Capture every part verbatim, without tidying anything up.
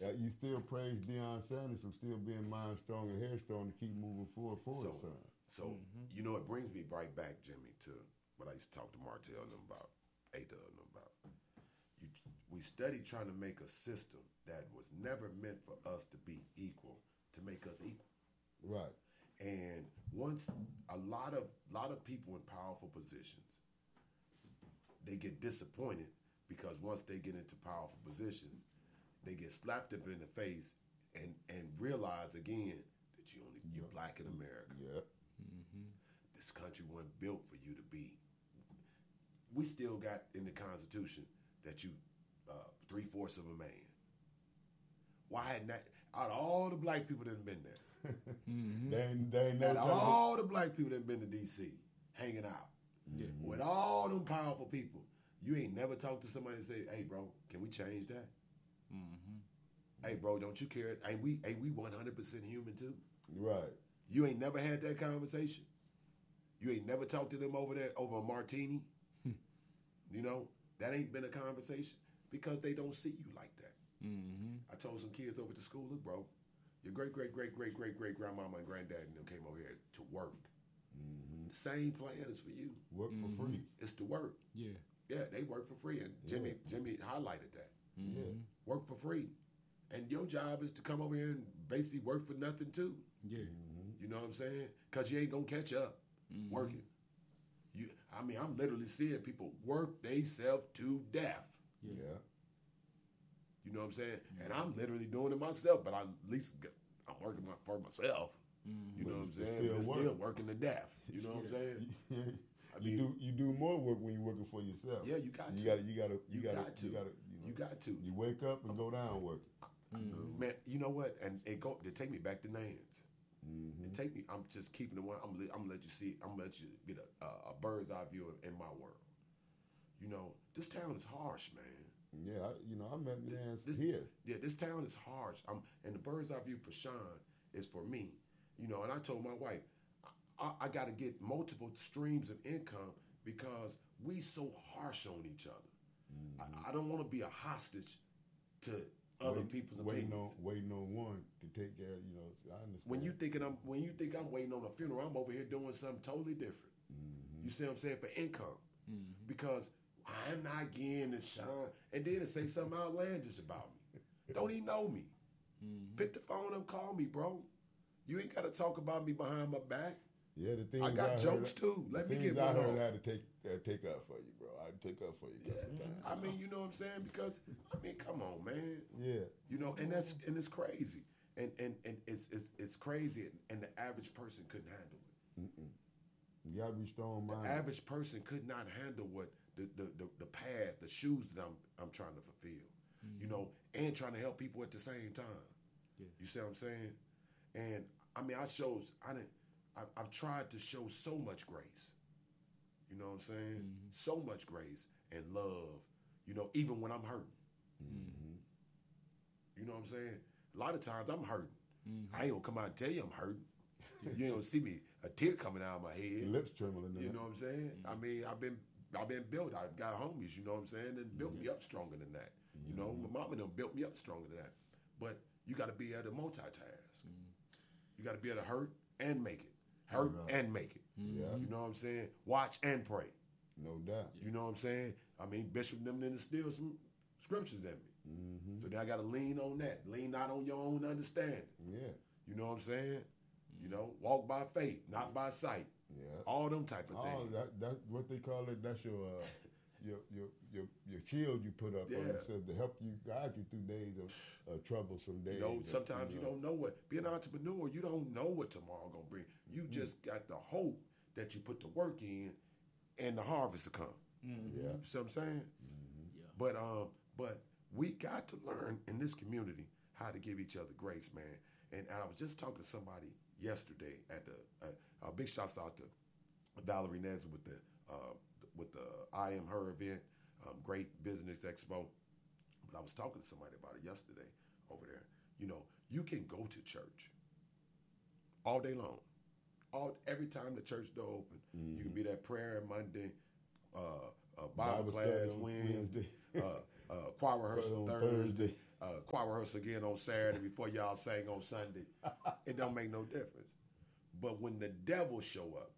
Uh, you still praise Deion Sanders for still being mind strong and headstrong to keep moving forward for So, his son. so Mm-hmm. you know, it brings me right back, Jimmy, to what I used to talk to Martell and them about, A-Dub and them about. You, we studied trying to make a system that was never meant for us to be equal, to make us equal. Right. And once a lot of lot of people in powerful positions, they get disappointed because once they get into powerful positions, they get slapped up in the face and, and realize again that you only you're black in America. Yeah. Mm-hmm. This country wasn't built for you to be. We still got in the Constitution that you uh, three fourths of a man. Why hadn't that? Out of all the black people that have been there, Mm-hmm. They ain't, they ain't out never of done all the black people that have been to D C hanging out Yeah. with all them powerful people, you ain't never talked to somebody and say, "Hey, bro, can we change that?" Mm-hmm. Hey, bro, don't you care? Ain't we ain't we one hundred percent human too? it. Right. You ain't never had that conversation. You ain't never talked to them over there over a martini. You know, that ain't been a conversation because they don't see you like that. Mm-hmm. I told some kids over at the school, look, bro, your great, great, great, great, great, great grandmama and granddad and them came over here to work. Mm-hmm. The same plan is for you. Work Mm-hmm. for free. It's to work. Yeah. Yeah, they work for free. And Jimmy, Yeah. Jimmy highlighted that. Mm-hmm. Yeah. Work for free. And your job is to come over here and basically work for nothing too. Yeah. You know what I'm saying? Because you ain't going to catch up working. You, I mean, I'm literally seeing people work themselves to death. Yeah. Yeah. You know what I'm saying? And I'm literally doing it myself, but I, at least get, I'm working my, for myself. You know what I'm But saying? still But still work. working to death. You know what I'm saying? I you mean- do you do more work when you're working for yourself. Yeah, you got you to. Gotta, you gotta. You, You gotta. got to. You gotta. You, know, You got to. You wake up and go down working. Man, you know what? And it go. They take me back to Nance. Mm-hmm. They take me. I'm just keeping the one. I'm. I'm gonna let you see. I'm gonna let you get a, a, a bird's eye view of, in my world. You know, this town is harsh, man. Yeah, I, you know, I met Nance This, here. Yeah, this town is harsh. I'm, and the bird's eye view for Sean is for me. You know, and I told my wife, I, I got to get multiple streams of income because we so harsh on each other. I, I don't want to be a hostage to other Waiting- people's waiting opinions. on waiting on one to take care. You know, I understand. When you thinking I'm when you think I'm waiting on a funeral, I'm over here doing something totally different. You see what I'm saying? For income. Because I'm not getting the shine. And then to say something outlandish about me. Don't even know me. Pick the phone up, call me, bro. You ain't gotta talk about me behind my back. yeah, the things I got heard- jokes, too. Let the me things get I one heard off. I had to take uh, take up for you, bro. I had to take up for you. a couple Yeah. times. I mean, you know what I'm saying? Because I mean, come on, man. Yeah. You know, and that's and it's crazy. And and, and it's, it's it's crazy and the average person couldn't handle it. You gotta be strong The minded. average person could not handle what the the, the, the path, the shoes that I'm I'm trying to fulfill. You know, and trying to help people at the same time. Yeah. You see what I'm saying? And I mean, I shows I didn't. I, I've tried to show so much grace. You know what I'm saying? So much grace and love. You know, even when I'm hurting. You know what I'm saying? A lot of times I'm hurting. I ain't gonna come out and tell you I'm hurting. You ain't gonna see me a tear coming out of my head. Your lips trembling. You know what I'm saying? I mean, I've been I've been built. I've got homies, you know what I'm saying, and built me up stronger than that. You know, my mama done built me up stronger than that. But you got to be able to multitask. You got to be able to hurt and make it. Hurt Right. and make it. Yeah. You know what I'm saying? Watch and pray. No doubt. You know what I'm saying? I mean, Bishop and them didn't steal some scriptures at me. So then I got to lean on that. Lean not on your own understanding. Yeah. You know what I'm saying? You know, walk by faith, not by sight. Yeah. All them type of Oh, things. that that's what they call it. That's your uh, your your your your shield you put up on Yeah. yourself to help you guide you through days of uh, troublesome days. You know, that, sometimes you don't know what. Be an entrepreneur, you don't know what tomorrow gonna bring. You just got the hope that you put the work in, and the harvest will come. Yeah. You see what I'm saying? Yeah. But um, but we got to learn in this community how to give each other grace, man. And, and I was just talking to somebody yesterday at the uh, uh, big shouts out to Valerie Nez with the uh, with the I Am Her event, um, great business expo. But I was talking to somebody about it yesterday over there. You know, you can go to church all day long. All every time the church door open, you can be that prayer Monday, uh, uh, Bible, Bible class study on Wednesday, Wednesday. uh, uh, choir rehearsal on Thursday, Thursday. uh, choir rehearsal again on Saturday before y'all sang on Sunday. It don't make no difference. But when the devil show up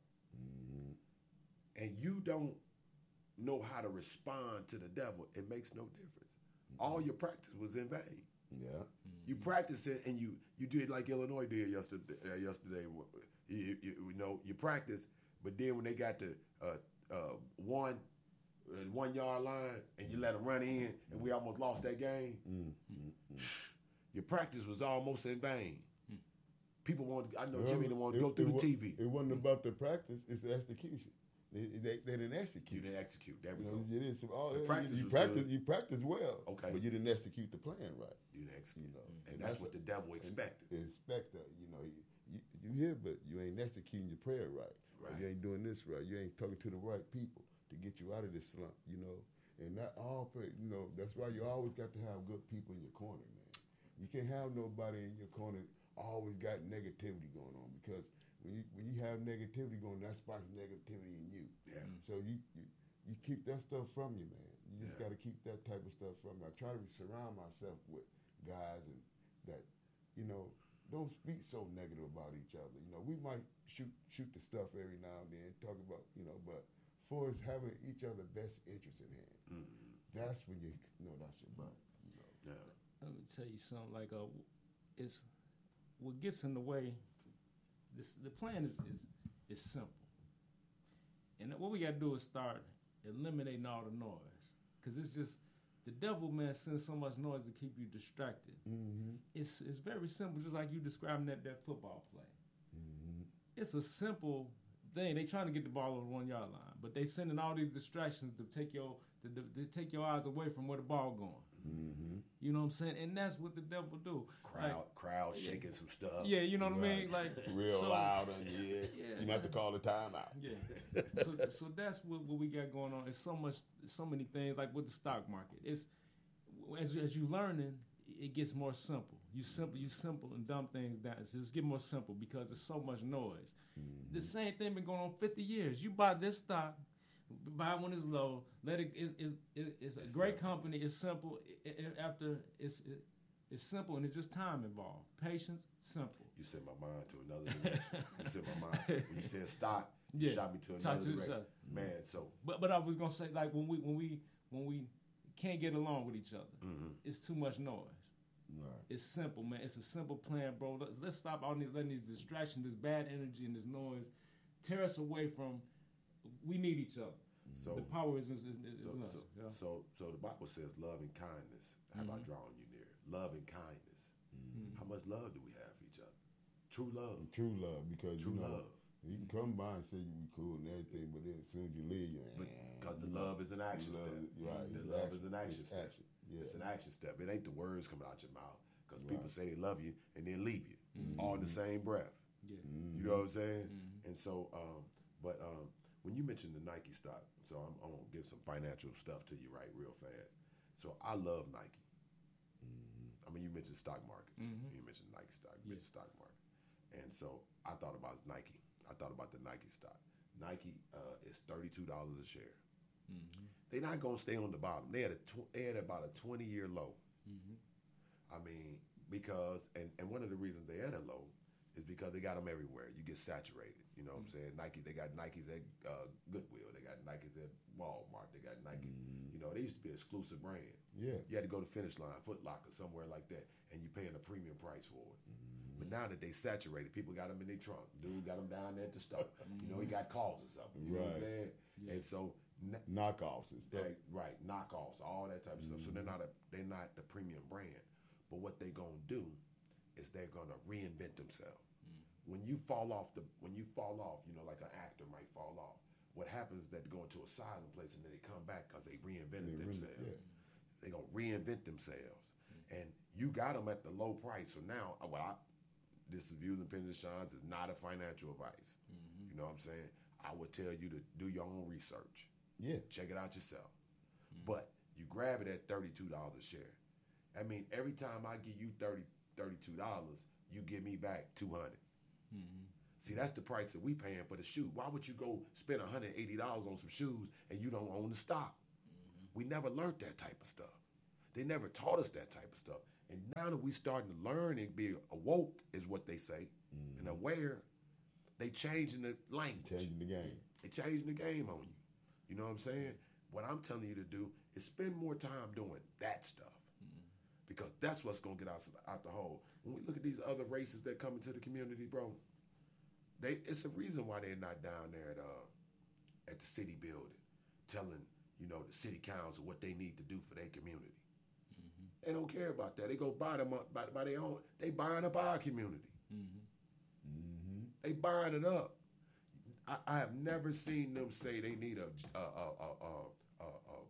mm-hmm. and you don't know how to respond to the devil, it makes no difference. Mm-hmm. All your practice was in vain. Yeah. Mm-hmm. You practice it and you you did like Illinois did yesterday. Uh, yesterday, you, you, you know, you practice, but then when they got to uh, uh, one uh, one yard line and you let them run in and we almost lost that game, mm-hmm. your practice was almost in vain. People want. I know Well, Jimmy didn't want to it, go through it, the T V. It wasn't about the practice; it's the execution. They, they, they didn't execute. You didn't execute. There we you go. know, you, didn't, oh, The you, practice you was practice. good. You practice well. Okay. But you didn't execute the plan right. You didn't execute. You know, and that's, that's what the devil expected. Expect that. You know, you, you, you here, but you ain't executing your prayer right. Right. You ain't doing this right. You ain't talking to the right people to get you out of this slump. You know, and not all. You know, that's why you always got to have good people in your corner, man. You can't have nobody in your corner always got negativity going on, because when you when you have negativity going on, that sparks negativity in you. Yeah. So you, you you keep that stuff from you, man. You just Yeah. got to keep that type of stuff from you. I try to surround myself with guys and that, you know, don't speak so negative about each other. You know, we might shoot shoot the stuff every now and then, talk about, you know, but for us having each other best interest in hand, mm-hmm. that's when you know that's your butt. You know. Yeah. Let me tell you something. Like, uh, it's what gets in the way. This the plan is is is simple, and what we got to do is start eliminating all the noise, because it's just the devil, man, sends so much noise to keep you distracted. Mm-hmm. It's it's very simple, just like you describing that that football play. Mm-hmm. It's a simple thing. They trying to get the ball over the one yard line, but they sending all these distractions to take your to, to, to take your eyes away from where the ball going. Mm-hmm. You know what I'm saying? And that's what the devil do. Crowd, like, crowd shaking some stuff. Yeah, you know what Right. I mean? Like Real so, loud and yeah, Yeah, you have to call the timeout. Yeah. so, so that's what, what we got going on. It's so much, so many things. Like with the stock market, it's as as you learning, it gets more simple. You simple, you simple and dumb things down. It's just get more simple because there's so much noise. Mm-hmm. The same thing been going on fifty years. You buy this stock, buy when it's low. Let it is is it's a It's great simple. company. It's simple. It, it, after it's it, it's simple and it's just time involved. Patience, simple. You sent my mind to another dimension. You sent my mind when you said stock. You Yeah. shot me to Talk another to- direction. shot. Man, so But but I was gonna say, like when we when we when we can't get along with each other, mm-hmm. it's too much noise. Right. It's simple, man. It's a simple plan, bro. Let's, let's stop all these letting these distractions, this bad energy, and this noise tear us away from. We need each other. so The power is is, is, is so, in us. so, yeah. so so the Bible says love and kindness have I drawn you near. Love and kindness. Mm-hmm. How much love do we have for each other? True love. True love, because True you know love. you can come by and say you be cool and everything, but then as soon as you leave, you Because the love is an action love, step. right? The it's love action, is an action it's step. action. Yeah. It's an action step. It ain't the words coming out your mouth. Because people Right. say they love you and then leave you all in the same breath. Yeah. You know what I'm saying? And so, um, but um, when you mentioned the Nike stock, so I'm, I'm gonna give some financial stuff to you right real fast. So I love Nike. I mean, you mentioned stock market. You mentioned Nike stock. You mentioned stock market. And so I thought about Nike. I thought about the Nike stock. Nike uh, is thirty-two dollars a share. Mm-hmm. They're not gonna stay on the bottom. They had a tw- they had about a twenty year low. Mm-hmm. I mean, because and, and one of the reasons they had a low is because they got them everywhere. You get saturated. You know what I'm saying? Nike, they got Nikes at uh, Goodwill. They got Nikes at Walmart. They got Nike. You know, they used to be an exclusive brand. Yeah. You had to go to Finish Line, Foot Locker, somewhere like that, and you're paying a premium price for it. But now that they saturated, people got them in their trunk. Dude got them down there at the store. You know, he got calls or something. You know what I'm Right. saying? And so, n- Knockoffs and stuff. they, right, knockoffs, all that type of stuff. So they're not a they're not the premium brand. But what they gonna do is they're gonna reinvent themselves. When you fall off the when you fall off, you know, like an actor might fall off. What happens is that they go into a silent place and then they come back because they reinvented They really- themselves. yeah. They gonna reinvent themselves, and you got them at the low price. So now, what I this is Views and Opinions of Sean's is not a financial advice. You know what I'm saying? I would tell you to do your own research. Yeah. Check it out yourself. But you grab it at thirty-two dollars a share. I mean, every time I give you thirty, thirty-two dollars, you give me back two hundred dollars. See, that's the price that we paying for the shoe. Why would you go spend one hundred eighty dollars on some shoes and you don't own the stock? We never learned that type of stuff. They never taught us that type of stuff. And now that we starting to learn and be awoke, is what they say, mm. and aware, they changing the language. Changing the game. They changing the game on you. You know what I'm saying? What I'm telling you to do is spend more time doing that stuff. Mm. Because that's what's going to get us out the hole. When we look at these other races that come into the community, bro, they it's a reason why they're not down there at uh at the city building telling, you know, the city council what they need to do for their community. Mm-hmm. They don't care about that. They go buy them up by, by their own. They buying up our community. Mm-hmm. Mm-hmm. They buying it up. I, I have never seen them say they need a a a a, a, a,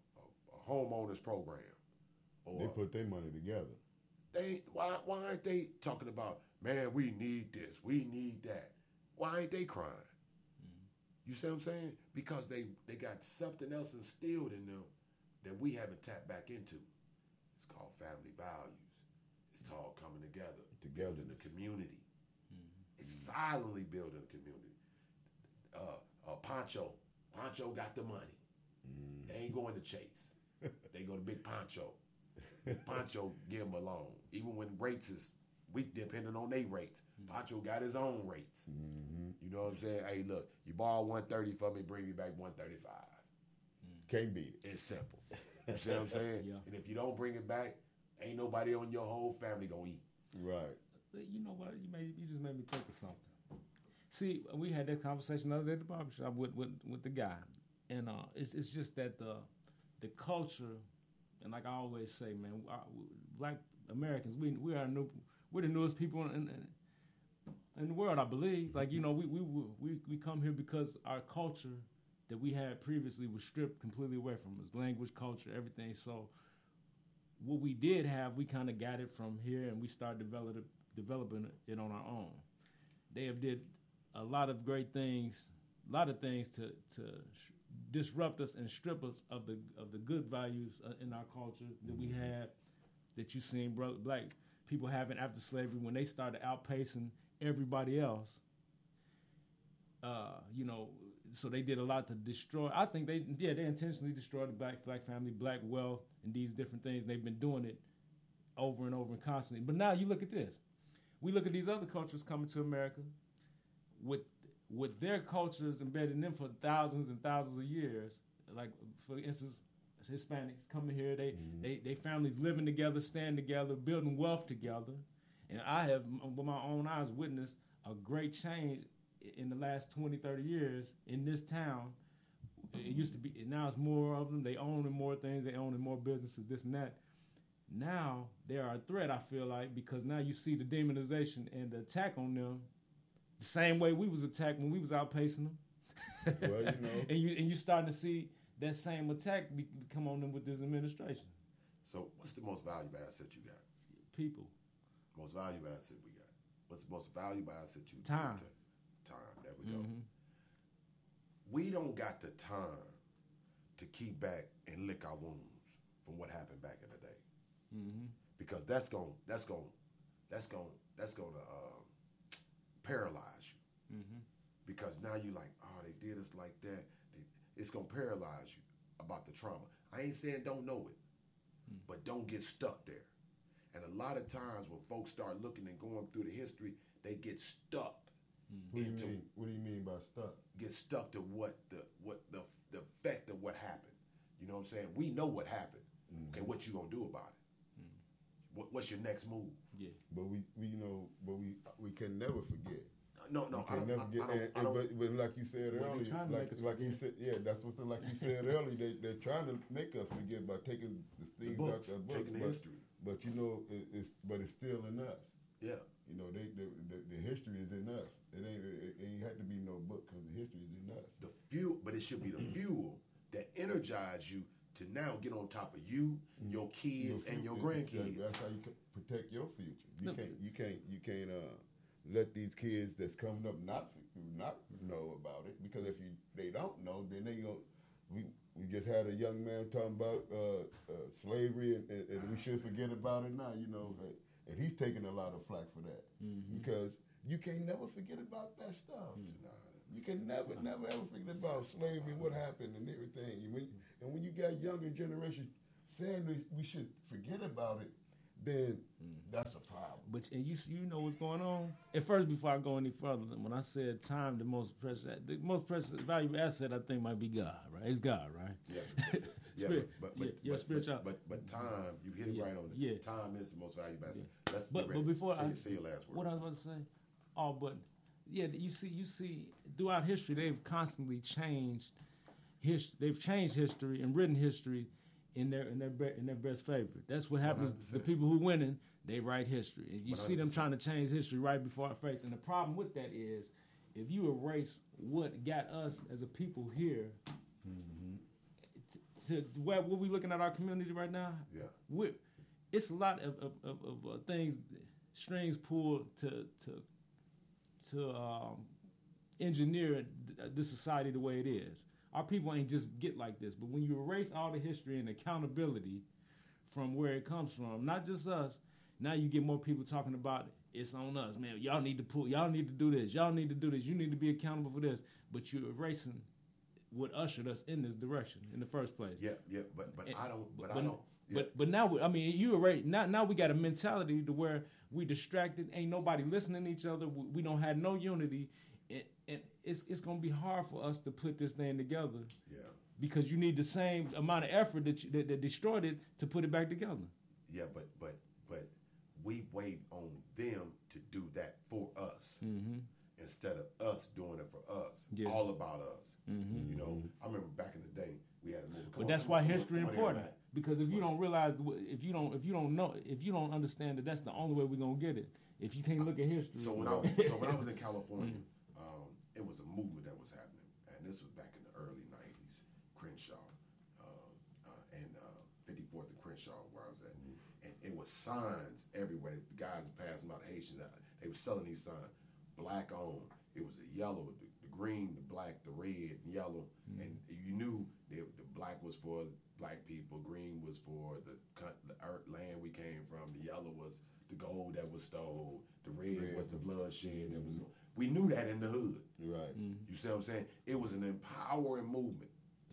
a homeowners program. Or they put their money together. They why why aren't they talking about, man, we need this, we need that? Why ain't they crying? Mm-hmm. You see what I'm saying? Because they, they got something else instilled in them that we haven't tapped back into. It's called family values. It's called coming together, together building a community. Mm-hmm. It's silently building a community. Uh, uh, Poncho, Poncho got the money. Mm-hmm. They ain't going to Chase. They go to Big Poncho. Poncho give them a loan. Even when rates is, we depending on their rates. Poncho got his own rates. Mm-hmm. You know what I'm saying? Hey, look, you borrow one thirty for me, bring me back one thirty-five. Mm. Can't beat it. It's simple. You see what I'm saying? Yeah. And if you don't bring it back, ain't nobody on your whole family gonna eat. Right. You know what? You made you just made me think of something. See, we had that conversation the other day at the barbershop with with, with the guy, and uh, it's it's just that the the culture, and like I always say, man, our, Black Americans, we we are new. We're the newest people in, in, in the world, I believe. Like, you know, we, we we we come here because our culture that we had previously was stripped completely away from us. Language, culture, everything. So what we did have, we kind of got it from here, and we started develop, developing it on our own. They have did a lot of great things, a lot of things to to disrupt us and strip us of the of the good values in our culture that we had, that you seen bro- black people having after slavery when they started outpacing everybody else. Uh, you know, so they did a lot to destroy. I think they, yeah, they intentionally destroyed the black black family, black wealth, and these different things. They've been doing it over and over and constantly. But now you look at this. We look at these other cultures coming to America with with their cultures embedded in them for thousands and thousands of years. Like, for instance, Hispanics coming here, they, mm-hmm. they they families living together, staying together, building wealth together. And I have, with my own eyes, witnessed a great change in the last twenty, thirty years in this town. It used to be, now it's more of them. They own more things. They own more businesses, this and that. Now, they are a threat, I feel like, because now you see the demonization and the attack on them the same way we was attacked when we was outpacing them. Well, you know. and, you, and you starting to see that same attack be, come on them with this administration. So what's the most valuable asset you got? People. Most valuable asset we got. What's the most valuable asset you got? Time. Time. There we go. Mm-hmm. We don't got the time to keep back and lick our wounds from what happened back in the day. Mm-hmm. Because that's going that's going that's going that's going to uh, paralyze you. Mm-hmm. Because now you like, oh, they did us like that. They, it's going to paralyze you about the trauma. I ain't saying don't know it, mm-hmm. but don't get stuck there. And a lot of times when folks start looking and going through the history, they get stuck. Mm-hmm. What, do you mean? What do you mean by stuck? Get stuck to what the what the the effect of what happened. You know what I'm saying? We know what happened. Mm-hmm. Okay, what you gonna do about it? Mm-hmm. What, what's your next move? Yeah. But we, we you know, but we we can never forget. No, no, I don't, never I, get, I don't, and, I don't, but, but like you said well, earlier, like, like you said, yeah, that's what. Like you said earlier, they they're trying to make us forget by taking the things the books, out of books, taking the but, history. But you know, it, it's but it's still in us. Yeah. You know, they, they the, the history is in us. It ain't it, it ain't had to be no book because the history is in us. The fuel, but it should be the fuel that energize you to now get on top of you, your kids, your and your grandkids. That's how you can protect your future. You no. can't you can't you can't uh, let these kids that's coming up not not know about it, because if you they don't know, then they go. We we just had a young man talking about uh, uh, slavery, and, and, and we should forget about it now. You know. Like, and he's taking a lot of flack for that, mm-hmm. because you can't never forget about that stuff. Mm-hmm. You can never, never, ever forget about slavery, what happened, and everything. And when, and when you got younger generation saying that we should forget about it, then that's a problem. But and you you know what's going on. At first, before I go any further, when I said time, the most precious, the most precious valuable asset, I think might be God. Right? It's God, right? Yeah. Yeah, Spirit. but but Yeah, but, your but, spiritual- but, but but time, you hit it Yeah, right on it. yeah. Time is the most valuable asset. Let's But get ready. but before say, I say your last word. what I was about to say, oh, but yeah, you see, you see, throughout history, they've constantly changed history. They've changed history and written history in their in their be- in their best favor. That's what happens. one hundred percent. The people who winning, they write history, and you see them one hundred percent. trying to change history right before our face. And the problem with that is, if you erase what got us as a people here. To where what we looking at our community right now, Yeah. we it's a lot of of, of, of uh, things, strings pulled to to to um, engineer this society the way it is. Our people ain't just get like this, but when you erase all the history and accountability from where it comes from, not just us, now you get more people talking about it's on us, man. Y'all need to pull, y'all need to do this, y'all need to do this, you need to be accountable for this, but you're erasing what ushered us in this direction in the first place. Yeah, yeah, but but And- I don't but, but, I don't yeah. But but now we- I mean you already now now we got a mentality to where we distracted, ain't nobody listening to each other. We, we don't have no unity, and, and it's it's gonna be hard for us to put this thing together yeah. because you need the same amount of effort that you, that, that destroyed it to put it back together. Yeah, but but but we wait on them to do that for us instead of us doing it for us. Yeah. All about us. You know, I remember back in the day we had a movie. Come But on, that's come why on, come on, history come on here, important. Matt. Because if you don't realize, the- if you don't, if you don't know, if you don't understand that that's the only way we're gonna get it. If you can't look at history, So when I so when I was in California, um, it was a movement that was happening, and this was back in the early nineties. Crenshaw uh, uh, and uh, fifty-fourth and Crenshaw, where I was at, and it was signs everywhere. The guys were passing by the Haitian. uh, They were selling these signs, black owned. It was the yellow, the, the green, the black, the red, and yellow, and you knew that the black was for black people, green was for the, cut- the earth land we came from, the yellow was the gold that was stole, the red, Red. was the bloodshed that was. We knew that in the hood. Right. You see what I'm saying? It was an empowering movement.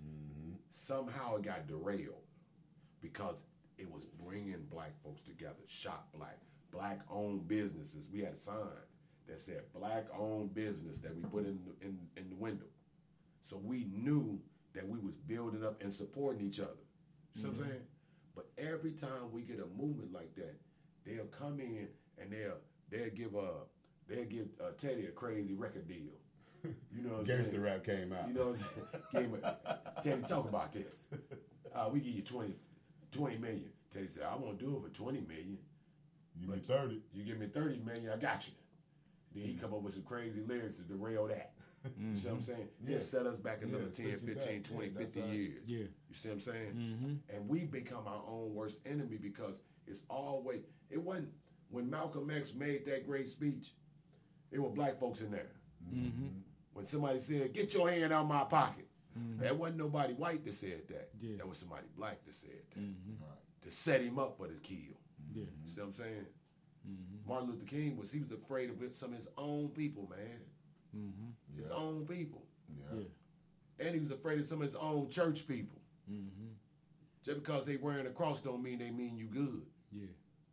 Somehow it got derailed because it was bringing black folks together. Shop black, black-owned businesses. We had signs that said black-owned business that we put in the, in, in the window. So we knew that we was building up and supporting each other. You see what I'm saying? But every time we get a movement like that, they'll come in and they'll they'll give a they'll give uh, Teddy a crazy record deal. You know what I'm saying? Gangsta rap came out. You know what I'm saying? Gave a, Teddy, talk about this. Uh, we give you twenty, twenty million. Teddy said, I won't do it for twenty million. You be thirty. You give me thirty million, I got you. Then he come up with some crazy lyrics to derail that. You see what I'm saying? Yeah. It set us back another Yeah, ten, put you fifteen, back. twenty, Yeah, that's fifty right. years. Yeah. You see what I'm saying? Mm-hmm. And we become our own worst enemy because it's always, it wasn't, when Malcolm X made that great speech, there were black folks in there. Mm-hmm. When somebody said, get your hand out my pocket, that wasn't nobody white that said that. Yeah. That was somebody black that said that. Right. To set him up for the kill. Yeah. You see what I'm saying? Martin Luther King was, he was afraid of it, some of his own people, man. His Yeah. own people. Yeah. Yeah. And he was afraid of some of his own church people. Mm-hmm. Just because they wearing a cross don't mean they mean you good. Yeah.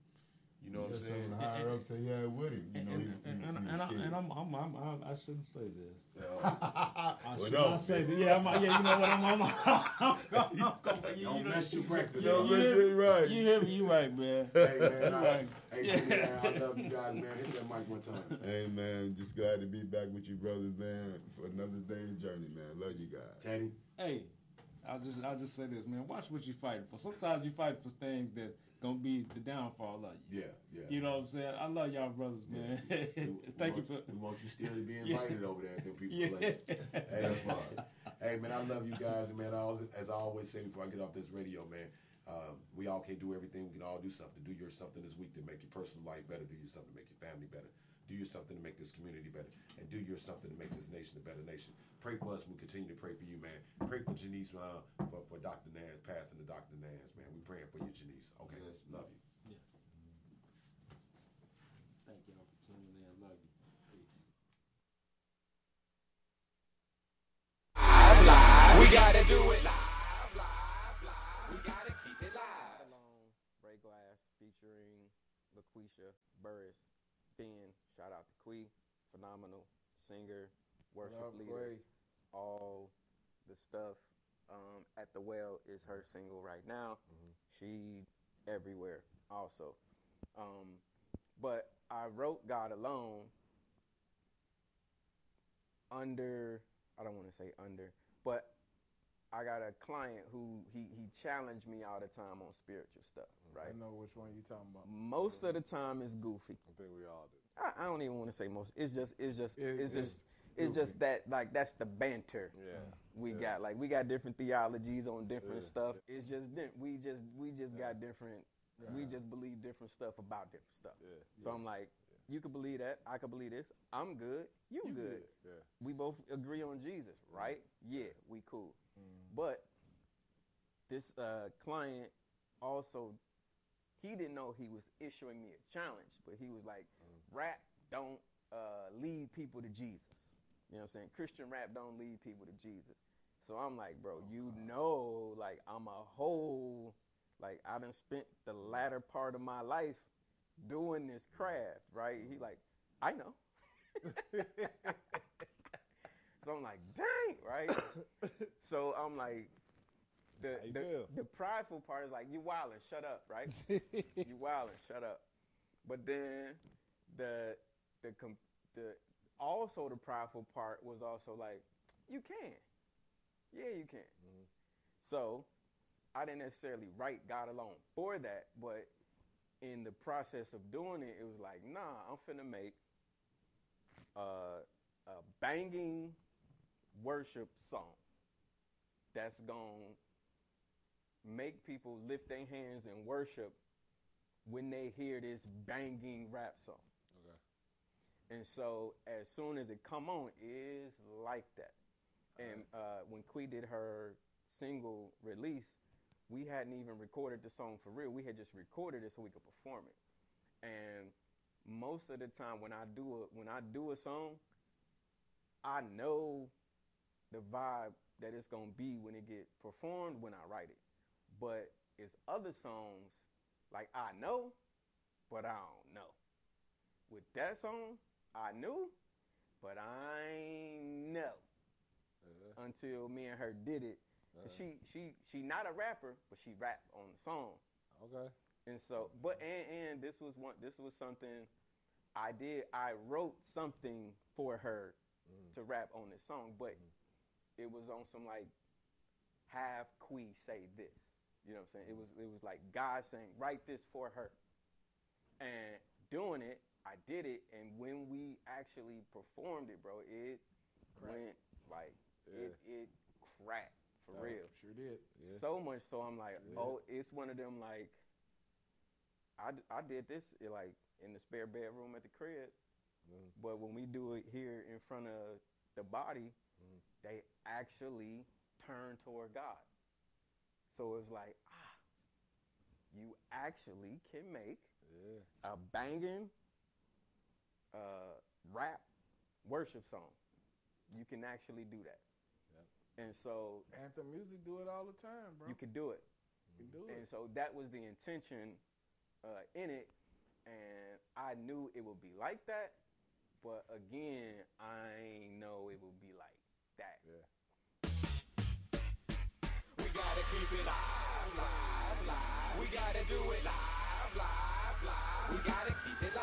You know what I'm Some saying? of the higher ups say, yeah, with him. You And, know, and, he, and, he, and, he and, I, was and I'm, I'm, I'm, I'm, I shouldn't say this. Uh, I Well, should no. not say this. Yeah, I'm, yeah, you know what? I'm, I'm, I'm, I'm, I'm, I'm don't mess your breakfast you, up. you, Don't mess hear, your right. you hear me? You right, man. hey, man, I, Right. hey, man, I love you guys, man. Hit that mic one time. Hey, man, just glad to be back with you brothers, man, for another day's journey, man. Love you guys. Teddy? Hey, I'll just, I'll just say this, man. Watch what you fighting for. Sometimes you fight for things that gonna be the downfall of you. Yeah, yeah. You know what I'm saying? I love y'all brothers, man. We- we Thank you want, for. We want you still to be Yeah. invited over there at them people Yeah. place. Hey, that's fun. Hey, man, I love you guys, and man, I always, as I always say before I get off this radio, man, um, we all can't do everything. We can all do something. Do your something this week to make your personal life better. Do your something to make your family better. Do your something to make this community better. And do your something to make this nation a better nation. Pray for us. We'll continue to pray for you, man. Pray for Janice, uh, for, for Doctor Nance, passing to Doctor Nance, man. We praying for you, Janice. Okay, Yes. love you. Thank y'all for tuning in. Love you. Peace. We gotta do it live, live, live. We gotta keep it live. Alone, Break Glass featuring LaQuisha Burris, Ben, shout out to Quee, phenomenal singer, worship What up, leader, Quay? all the stuff. Um, At the Well is her single right now. Mm-hmm. She everywhere also. Um, but I wrote God Alone under, I don't want to say under, but I got a client who he, he challenged me all the time on spiritual stuff, right? I know which one you talking about. Most of the time it's goofy. I think we all do. I, I don't even want to say most. It's just, it's just, It- it's it's just, it's just that, like, that's the banter Yeah. we Yeah. got. Like, we got different theologies on different Yeah. stuff. It's just, di- we just, we just got different, we Yeah. just believe different stuff about different stuff. Yeah. So I'm like, you can believe that. I can believe this. I'm good. You, You good. good. Yeah. We both agree on Jesus, right? Yeah, we cool. Mm. But this uh, client also, he didn't know he was issuing me a challenge, but he was like, rap don't uh, lead people to Jesus. You know what I'm saying? Christian rap don't lead people to Jesus. So I'm like, bro, you know, like I'm a whole, like I done spent the latter part of my life doing this craft, right? He like, I know. So I'm like, dang, right? So I'm like, the, How you the, feel? the prideful part is like, you wildin', shut up, right? You wildin', shut up. But then the the com- the also the prideful part was also like, you can, yeah, you can. Mm-hmm. So I didn't necessarily write God Alone for that, but in the process of doing it, it was like, nah, I'm finna make uh, a banging worship song that's gonna make people lift their hands and worship when they hear this banging rap song. Okay. And so as soon as it come on, it's like that. And uh, when Quee did her single release, we hadn't even recorded the song for real. We had just recorded it so we could perform it. And most of the time when I do a, when I do a song, I know the vibe that it's gonna be when it get performed when I write it. But it's other songs like I know, but I don't know. With that song, I knew, but I ain't know Yeah. until me and her did it. Uh-huh. She she she not a rapper, but she rapped on the song. Okay. And so, but and, and this was one. This was something I did. I wrote something for her Mm. to rap on this song, but it was on some like have Quee say this. You know what I'm saying? It was it was like God saying write this for her, and doing it. I did it, and when we actually performed it, bro, it Crack. went like Yeah. it it cracked for Oh, real. Sure did. Yeah. So much so I'm like, Yeah. oh, it's one of them like, I, d- I did this eh, like in the spare bedroom at the crib, Mhm. but when we do it here in front of the body, Mhm. they actually turn toward God. So it's like, ah, you actually can make Yeah. a banging uh, rap worship song. You can actually do that. Yep. And so Anthem music do it all the time, bro. you can do it. You can do And it. so that was the intention uh, in it, and I knew it would be like that, but again, I ain't know it would be like that. Yeah. We gotta keep it live, live, live. We gotta do it live, live, live. We gotta keep it